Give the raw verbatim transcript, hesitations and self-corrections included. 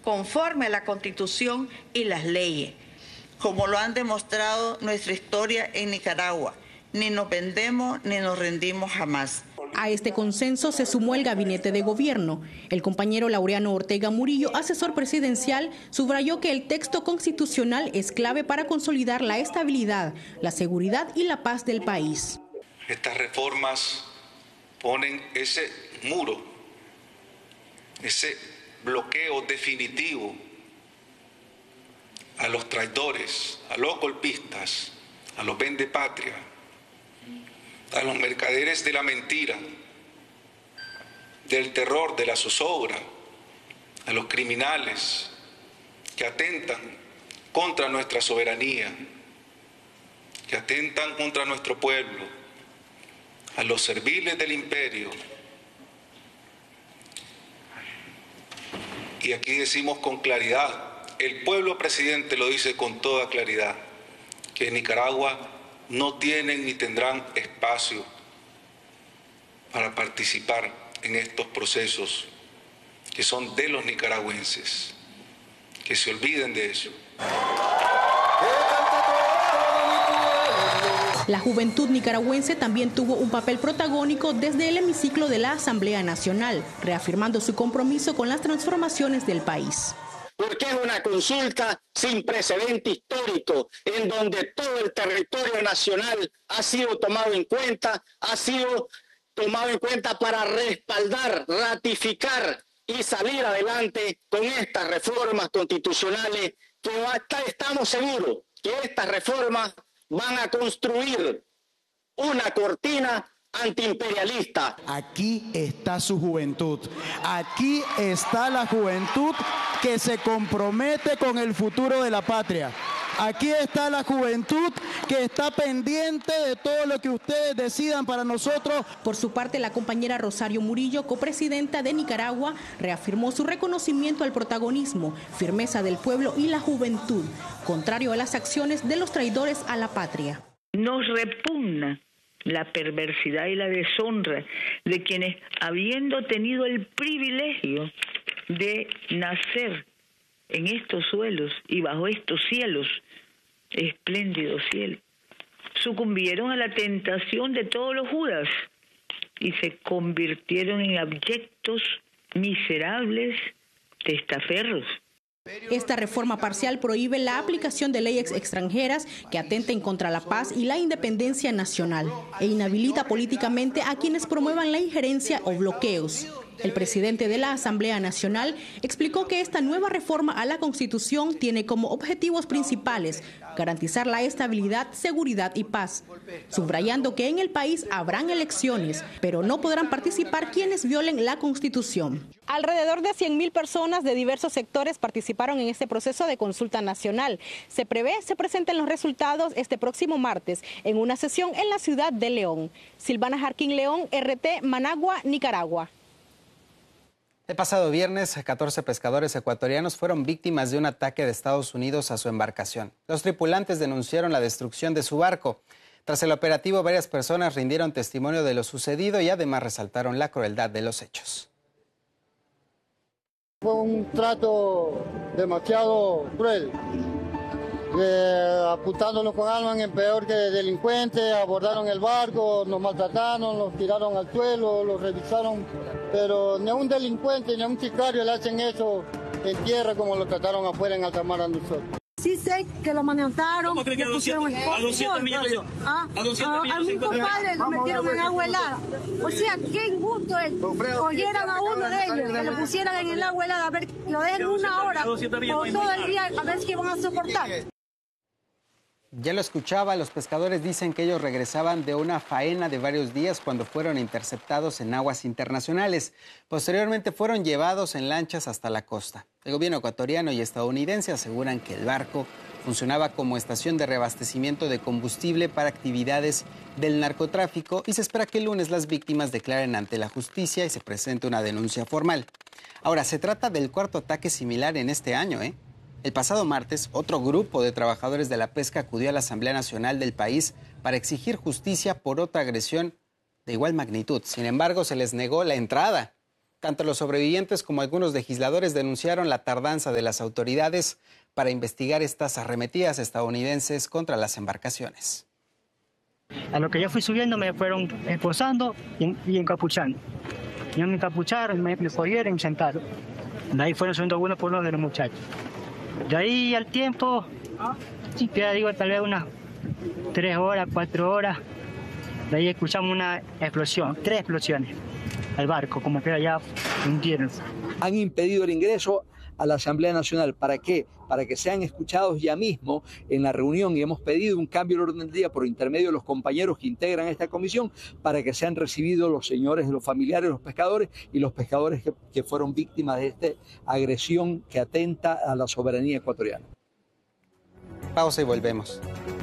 conforme a la Constitución y las leyes, como lo han demostrado nuestra historia en Nicaragua. Ni nos vendemos ni nos rendimos jamás. A este consenso se sumó el gabinete de gobierno. El compañero Laureano Ortega Murillo, asesor presidencial, subrayó que el texto constitucional es clave para consolidar la estabilidad, la seguridad y la paz del país. Estas reformas ponen ese muro, ese bloqueo definitivo a los traidores, a los golpistas, a los vendepatria, a los mercaderes de la mentira, del terror, de la zozobra, a los criminales que atentan contra nuestra soberanía, que atentan contra nuestro pueblo, a los serviles del imperio. Y aquí decimos con claridad, el pueblo presidente lo dice con toda claridad, que en Nicaragua no tienen ni tendrán espacio para participar en estos procesos que son de los nicaragüenses, que se olviden de eso. La juventud nicaragüense también tuvo un papel protagónico desde el hemiciclo de la Asamblea Nacional, reafirmando su compromiso con las transformaciones del país. Porque es una consulta sin precedente histórico, en donde todo el territorio nacional ha sido tomado en cuenta, ha sido tomado en cuenta para respaldar, ratificar y salir adelante con estas reformas constitucionales que hasta estamos seguros que estas reformas van a construir una cortina antiimperialista. Aquí está su juventud, aquí está la juventud que se compromete con el futuro de la patria. Aquí está la juventud que está pendiente de todo lo que ustedes decidan para nosotros. Por su parte, la compañera Rosario Murillo, copresidenta de Nicaragua, reafirmó su reconocimiento al protagonismo, firmeza del pueblo y la juventud, contrario a las acciones de los traidores a la patria. Nos repugna la perversidad y la deshonra de quienes, habiendo tenido el privilegio de nacer en estos suelos y bajo estos cielos, espléndidos cielos, sucumbieron a la tentación de todos los Judas y se convirtieron en abyectos, miserables testaferros. Esta reforma parcial prohíbe la aplicación de leyes extranjeras que atenten contra la paz y la independencia nacional e inhabilita políticamente a quienes promuevan la injerencia o bloqueos. El presidente de la Asamblea Nacional explicó que esta nueva reforma a la Constitución tiene como objetivos principales garantizar la estabilidad, seguridad y paz, subrayando que en el país habrán elecciones, pero no podrán participar quienes violen la Constitución. Alrededor de cien mil personas de diversos sectores participaron en este proceso de consulta nacional. Se prevé se presenten los resultados este próximo martes en una sesión en la ciudad de León. Silvana Jarquín León, R T, Managua, Nicaragua. El pasado viernes, catorce pescadores ecuatorianos fueron víctimas de un ataque de Estados Unidos a su embarcación. Los tripulantes denunciaron la destrucción de su barco. Tras el operativo, varias personas rindieron testimonio de lo sucedido y además resaltaron la crueldad de los hechos. Fue un trato demasiado cruel, eh, apuntándonos con armas en peor que delincuentes, abordaron el barco, nos maltrataron, nos tiraron al suelo, los revisaron, pero ni a un delincuente ni a un sicario le hacen eso en tierra como lo trataron afuera en alta mar a nosotros. Sí sé que lo manejaron. ¿Cómo cree que a doscientos millones? Ah, a doscientos millones. A mi compadre lo metieron en agua helada. O sea, qué injusto es. Cogieran a uno de ellos, que lo pusieran en el agua helada, a ver, lo dejen una hora o todo el día, a ver si van a soportar. Ya lo escuchaba, los pescadores dicen que ellos regresaban de una faena de varios días cuando fueron interceptados en aguas internacionales. Posteriormente fueron llevados en lanchas hasta la costa. El gobierno ecuatoriano y estadounidense aseguran que el barco funcionaba como estación de reabastecimiento de combustible para actividades del narcotráfico y se espera que el lunes las víctimas declaren ante la justicia y se presente una denuncia formal. Ahora, se trata del cuarto ataque similar en este año, ¿eh? El pasado martes, otro grupo de trabajadores de la pesca acudió a la Asamblea Nacional del país para exigir justicia por otra agresión de igual magnitud. Sin embargo, se les negó la entrada. Tanto los sobrevivientes como algunos legisladores denunciaron la tardanza de las autoridades para investigar estas arremetidas estadounidenses contra las embarcaciones. A lo que yo fui subiendo me fueron esposando y, y encapuchando. Yo me encapucharon, me, me cogieron y me sentaron. De ahí fueron subiendo uno por uno de los muchachos. De ahí al tiempo, ya digo, tal vez unas tres horas, cuatro horas. De ahí escuchamos una explosión, tres explosiones al barco, como que allá hundieron. Han impedido el ingreso a la Asamblea Nacional. ¿Para qué? Para que sean escuchados ya mismo en la reunión, y hemos pedido un cambio del orden del día por intermedio de los compañeros que integran esta comisión para que sean recibidos los señores, los familiares, los pescadores y los pescadores que, que fueron víctimas de esta agresión que atenta a la soberanía ecuatoriana. Pausa y volvemos.